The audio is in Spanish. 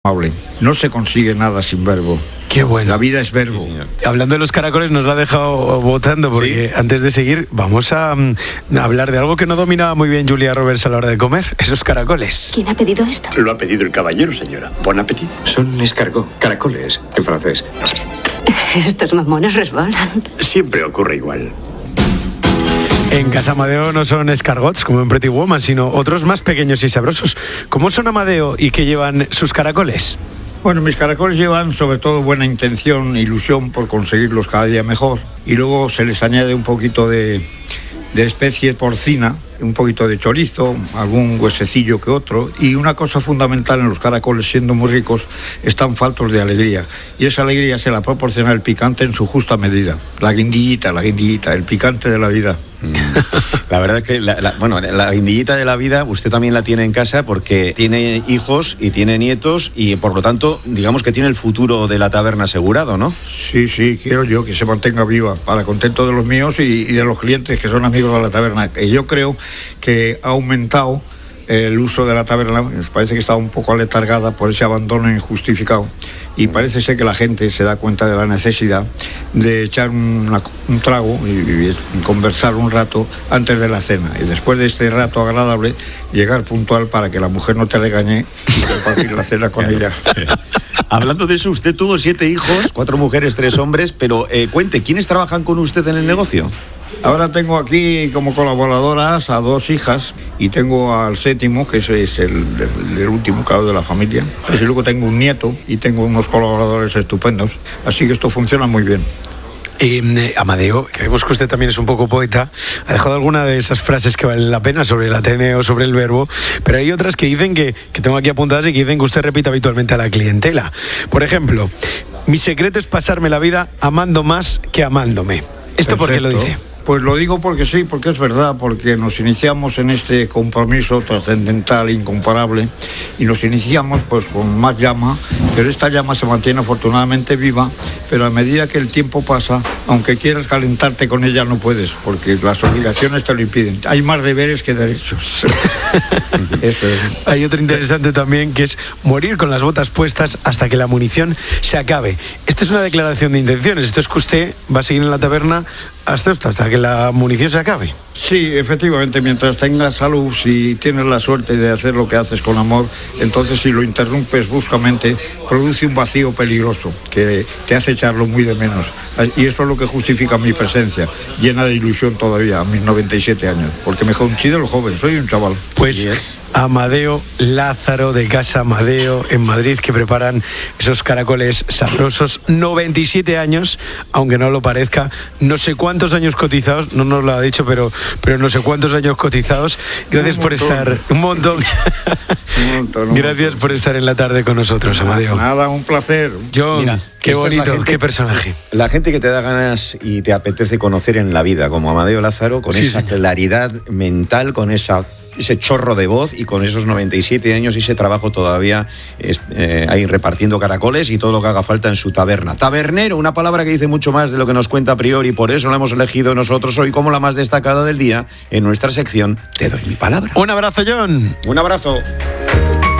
No se consigue nada sin verbo. Qué bueno. La vida es verbo. Sí, hablando de los caracoles, nos lo ha dejado votando, porque ¿sí? Antes de seguir vamos a hablar de algo que no dominaba muy bien Julia Roberts a la hora de comer, esos caracoles. ¿Quién ha pedido esto? Lo ha pedido el caballero, señora. Bon appétit. Son escargot, caracoles, en francés. Estos mamones resbalan. Siempre ocurre igual. En casa Amadeo no son escargots como en Pretty Woman, sino otros más pequeños y sabrosos. ¿Cómo son Amadeo y qué llevan sus caracoles? Bueno, mis caracoles llevan sobre todo buena intención, ilusión por conseguirlos cada día mejor. Y luego se les añade un poquito de especie porcina, un poquito de chorizo, algún huesecillo que otro. Y una cosa fundamental en los caracoles, siendo muy ricos, están faltos de alegría. Y esa alegría se la proporciona el picante en su justa medida. La guindillita, el picante de la vida. La verdad es que la guindillita de la vida usted también la tiene en casa porque tiene hijos y tiene nietos y por lo tanto digamos que tiene el futuro de la taberna asegurado, ¿no? Sí, quiero yo que se mantenga viva para contento de los míos y de los clientes que son amigos de la taberna. Y yo creo que ha aumentado el uso de la taberna. Parece que está un poco aletargada por ese abandono injustificado y parece ser que la gente se da cuenta de la necesidad de echar un trago y conversar un rato antes de la cena y después de este rato agradable llegar puntual para que la mujer no te regañe y compartir la cena con ella. Hablando de eso, usted tuvo 7 hijos, 4 mujeres, 3 hombres, pero cuente, ¿quiénes trabajan con usted en el negocio? Ahora tengo aquí como colaboradoras a 2 hijas y tengo al 7º, que es el último claro de la familia. Y luego tengo un nieto y tengo unos colaboradores estupendos. Así que esto funciona muy bien. Amadeo, que vemos que usted también es un poco poeta, ha dejado alguna de esas frases que valen la pena sobre el Ateneo, sobre el verbo, pero hay otras que dicen que tengo aquí apuntadas y que dicen que usted repite habitualmente a la clientela. Por ejemplo, mi secreto es pasarme la vida amando más que amándome. ¿Esto por qué lo dice? Pues lo digo porque sí, porque es verdad, porque nos iniciamos en este compromiso trascendental, incomparable, y nos iniciamos pues con más llama, pero esta llama se mantiene afortunadamente viva, pero a medida que el tiempo pasa, aunque quieras calentarte con ella no puedes, porque las obligaciones te lo impiden. Hay más deberes que derechos. Hay otro interesante también, que es morir con las botas puestas hasta que la munición se acabe. Esta es una declaración de intenciones. Esto es que usted va a seguir en la taberna hasta que la munición se acabe. Sí, efectivamente, mientras tengas salud, si tienes la suerte de hacer lo que haces con amor, entonces si lo interrumpes bruscamente, produce un vacío peligroso que te hace echarlo muy de menos. Y eso es lo que justifica mi presencia, llena de ilusión todavía, a mis 97 años, porque me considero joven, soy un chaval. Pues Amadeo Lázaro, de Casa Amadeo en Madrid, que preparan esos caracoles sabrosos. 97 años, aunque no lo parezca. No sé cuántos años cotizados, no nos lo ha dicho, pero no sé cuántos años cotizados. Gracias por estar. Un montón. Gracias por estar en la tarde con nosotros, Amadeo. Nada, un placer. John, mira, qué bonito, qué personaje. La gente que te da ganas y te apetece conocer en la vida, como Amadeo Lázaro, con esa claridad mental, con ese chorro de voz y con esos 97 años y ese trabajo todavía ahí repartiendo caracoles y todo lo que haga falta en su taberna. Tabernero, una palabra que dice mucho más de lo que nos cuenta a priori, por eso la hemos elegido nosotros hoy como la más destacada del día en nuestra sección Te doy mi palabra. Un abrazo, John. Un abrazo.